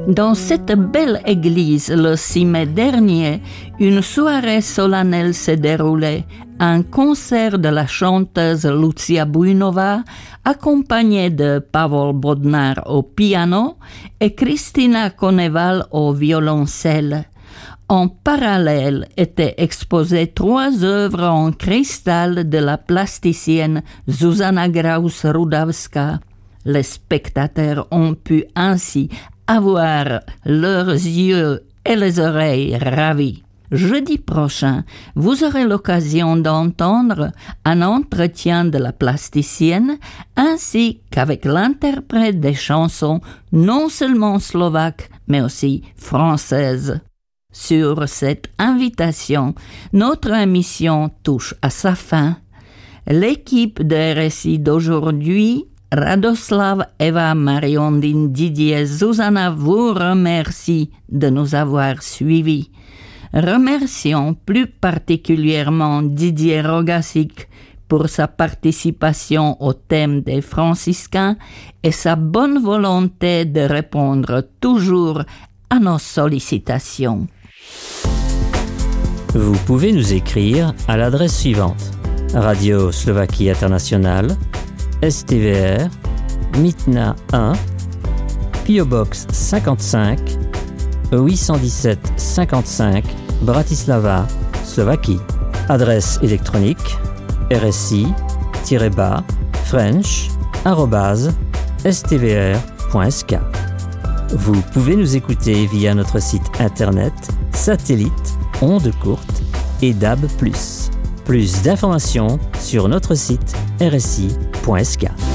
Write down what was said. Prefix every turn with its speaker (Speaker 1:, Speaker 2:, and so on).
Speaker 1: Dans cette belle église, le 6 mai dernier, une soirée solennelle s'est déroulée. Un concert de la chanteuse Lucia Bujnová, accompagnée de Pavol Bodnar au piano et Kristina Koneval au violoncelle. En parallèle étaient exposées 3 œuvres en cristal de la plasticienne Zuzana Graus-Rudavská. Les spectateurs ont pu ainsi avoir leurs yeux et les oreilles ravis. Jeudi prochain, vous aurez l'occasion d'entendre un entretien de la plasticienne ainsi qu'avec l'interprète des chansons non seulement slovaques mais aussi françaises. Sur cette invitation, notre émission touche à sa fin. L'équipe de RSI d'aujourd'hui, Radoslav, Eva, Mariondine, Didier, Zuzana vous remercie de nous avoir suivis. Remercions plus particulièrement Didier Rogasic pour sa participation au thème des franciscains et sa bonne volonté de répondre toujours à nos sollicitations.
Speaker 2: Vous pouvez nous écrire à l'adresse suivante: Radio Slovaquie Internationale, STVR, Mitna 1, PO Box 55, 817 55, Bratislava, Slovaquie. Adresse électronique rsi-french@stvr.sk. Vous pouvez nous écouter via notre site internet, satellite, ondes courtes et DAB+. Plus d'informations sur notre site rsi.sk.